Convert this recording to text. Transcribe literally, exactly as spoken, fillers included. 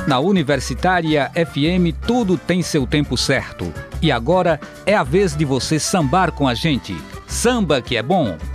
Na Universitária F M, tudo tem seu tempo certo. E agora é a vez de você sambar com a gente. Samba que é bom!